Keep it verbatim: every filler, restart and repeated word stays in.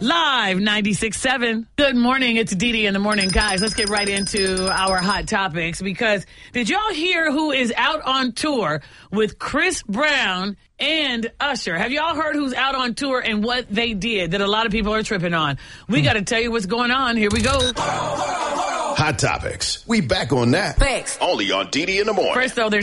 Live ninety-six point seven. Good morning. It's Dee Dee in the morning. Guys, let's get right into our hot topics because did y'all hear who is out on tour with Chris Brown and Usher? Have y'all heard who's out on tour and what they did that a lot of people are tripping on? We got to tell you what's going on. Here we go. Hot topics. We back on that. Thanks. Only on Dee Dee in the morning. First, though, there's